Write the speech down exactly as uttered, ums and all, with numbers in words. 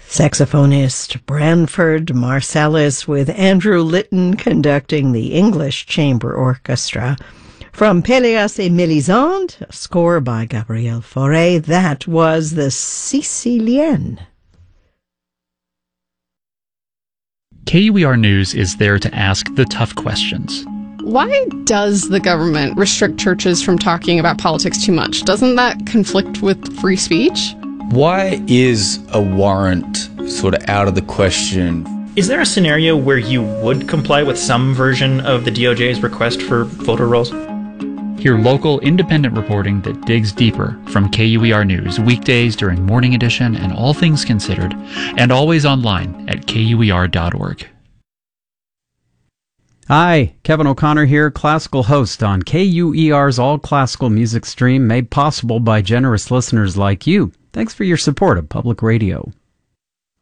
Saxophonist Branford Marsalis with Andrew Litton conducting the English Chamber Orchestra. From Péléas et Mélisande, a score by Gabriel Fauré, that was the Sicilienne. K U E R News is there to ask the tough questions. Why does the government restrict churches from talking about politics too much? Doesn't that conflict with free speech? Why is a warrant sort of out of the question? Is there a scenario where you would comply with some version of the D O J's request for photo rolls? Hear local, independent reporting that digs deeper from K U E R News, weekdays during Morning Edition and All Things Considered, and always online at K U E R dot org. Hi, Kevin O'Connor here, classical host on K U E R's All Classical Music Stream, made possible by generous listeners like you. Thanks for your support of public radio.